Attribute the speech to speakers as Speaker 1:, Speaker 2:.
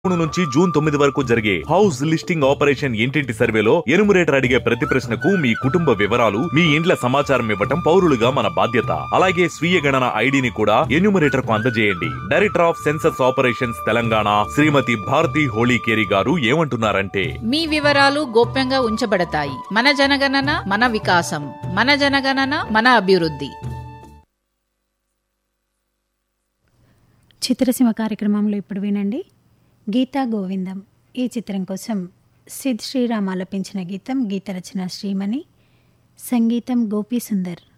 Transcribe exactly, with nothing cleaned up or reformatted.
Speaker 1: మూడు నుంచి జూన్ తొమ్మిది వరకు జరిగే హౌస్ లిస్టింగ్ ఆపరేషన్ ఇంటింటి సర్వేలో ఎనుమరేటర్ అడిగే ప్రతి ప్రశ్నకు మీ కుటుంబ వివరాలు మీ ఇండ్ల సమాచారం ఇవ్వటం పౌరులుగా మన బాధ్యత. అలాగే స్వీయ గణన ఐడిని కూడా ఎన్యూమరేటర్ కు అందజేయండి. Director of census operations Telangana శ్రీమతి భారతి హోళీకేరి గారు ఏమంటున్నారంటే,
Speaker 2: మీ వివరాలు గోప్యంగా ఉంచబడతాయి. మన జనగణన మన వికాసం, మన జనగణన మన అభివృద్ధి.
Speaker 3: చిత్రసీమ కార్యక్రమంలో ఇప్పుడు వినండి గీతా గోవిందం. ఈ చిత్రం కోసం సిద్ శ్రీరామ్ ఆలపించిన గీతం, గీత రచన శ్రీమణి, సంగీతం గోపీ సుందర్.